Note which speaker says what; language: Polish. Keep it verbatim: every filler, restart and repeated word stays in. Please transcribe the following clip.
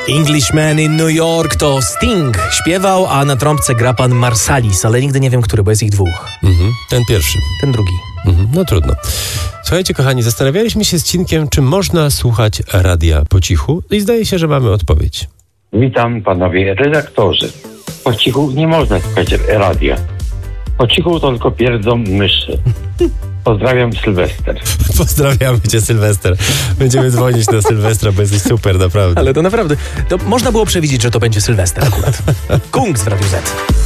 Speaker 1: Englishman in New York to Sting śpiewał, a na trąbce gra pan Marsalis, ale nigdy nie wiem, który, bo jest ich dwóch.
Speaker 2: Mhm, ten pierwszy.
Speaker 1: Ten drugi.
Speaker 2: Mhm, no trudno. Słuchajcie, kochani, zastanawialiśmy się z Cinkiem, czy można słuchać radia po cichu i zdaje się, że mamy odpowiedź.
Speaker 3: Witam panowie redaktorzy. Po cichu nie można słuchać radia. Po cichu to tylko pierdzą myszy. Pozdrawiam, Sylwester.
Speaker 2: Pozdrawiamy cię, Sylwester. Będziemy dzwonić na Sylwestra, bo jesteś super, naprawdę.
Speaker 1: Ale to naprawdę, to można było przewidzieć, że to będzie Sylwester akurat. Kungs w Radiu Z.